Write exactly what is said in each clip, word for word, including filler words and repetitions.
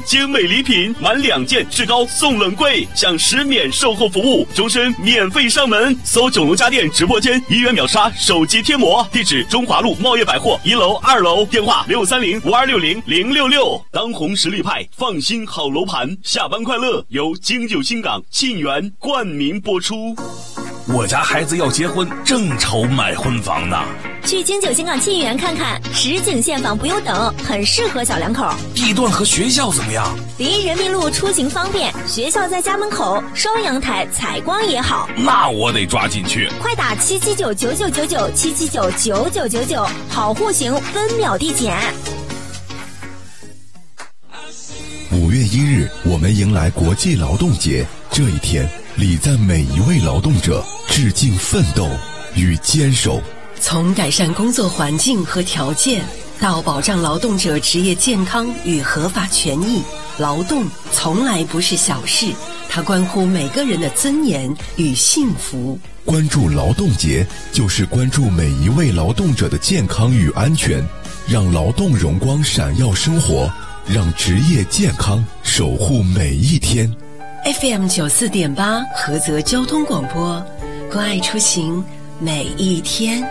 精美礼品，满两件至高送冷柜，享十免售后服务，终身免费上门。搜九龙家电直播间，一元秒杀手机贴膜。地址中华路茂业百货一楼、二楼，电话六三零五二六零零六六。当红实力派，放心好楼盘，下班快乐由京九新港沁园冠名播出。 我家孩子要结婚，正愁买婚房呢。 去京九新港沁园看看，实景现房不用等，很适合小两口。 地段和学校怎么样？ 离人民路出行方便，学校在家门口，双阳台，采光也好。 那我得抓紧去， 快打七七九九九九九七七九九九九九，好户型分秒递减。 五月一日，我们迎来国际劳动节。这一天，礼赞每一位劳动者，致敬奋斗与坚守。 从改善工作环境和条件，到保障劳动者职业健康与合法权益，劳动从来不是小事，它关乎每个人的尊严与幸福。 关注劳动节，就是关注每一位劳动者的健康与安全，让劳动荣光闪耀生活，让职业健康守护每一天。 F M 九四点八菏泽交通广播，关爱出行每一天。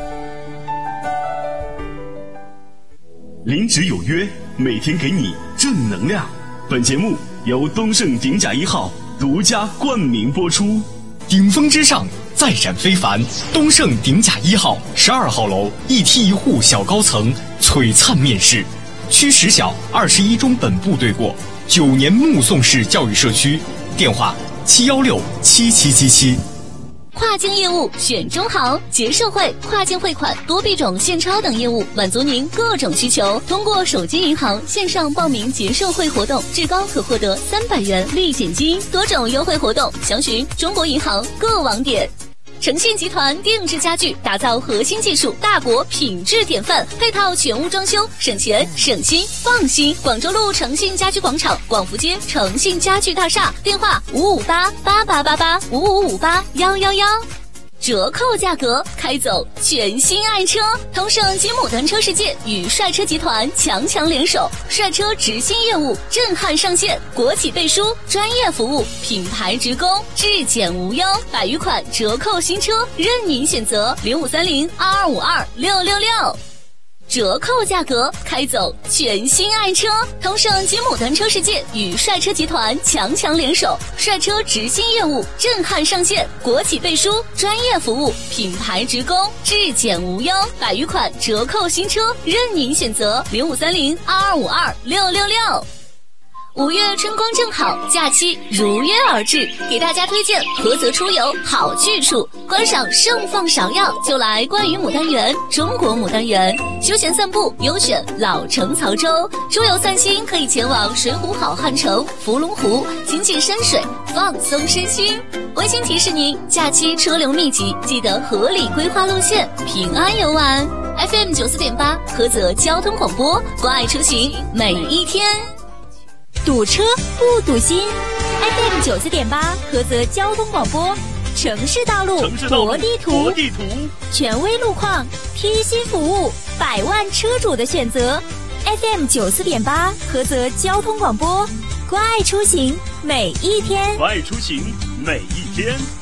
零职有约，每天给你正能量。本节目由东盛鼎甲一号独家冠名播出。 顶峰之上，再展非凡。东盛鼎甲一号十二号楼一梯一户小高层璀璨面试，区十小二十一中本部对过，九年目送式教育社区。电话七幺六七七七七。 跨境业务选中行，结社会、跨境汇款、多币种现钞等业务，满足您各种需求。通过手机银行线上报名结社会活动，至高可获得三百元立减金，多种优惠活动，详询中国银行各网点。诚信集团定制家具，打造核心技术大国品质典范，配套全屋装修，省钱省心放心。广州路诚信家居广场，广福街诚信家具大厦，电话五五八八八八八五五五八幺幺幺。折扣价格，开走全新爱车。通胜金牡丹车世界与帅车集团强强联手，帅车直新业务震撼上线，国企背书，专业服务，品牌直供，质检无忧，百余款折扣新车任您选择。零五三零二二五二六六六。折扣价格，开走全新爱车。通胜金牡丹车世界与帅车集团强强联手，帅车直新业务震撼上线，国企背书，专业服务，品牌直供，质检无忧，百余款折扣新车任您选择。零五三零二二五二六六六。五月春光正好，假期如约而至，给大家推荐菏泽出游好去处。观赏盛放芍药，就来关于牡丹园、中国牡丹园。休闲散步，优选老城曹州。出游散心，可以前往水浒好汉城、伏龙湖，亲近山水，放松身心。温馨提示您，假期车流密集，记得合理规划路线，平安游玩。F M 九四点八菏泽交通广播，关爱出行每一天。 堵车不堵心 ，F M 九四点八菏泽交通广播，城市道路国地图， 国地图权威路况，贴心服务，百万车主的选择。F M 九四点八菏泽交通广播，关爱出行每一天， 关爱出行每一天。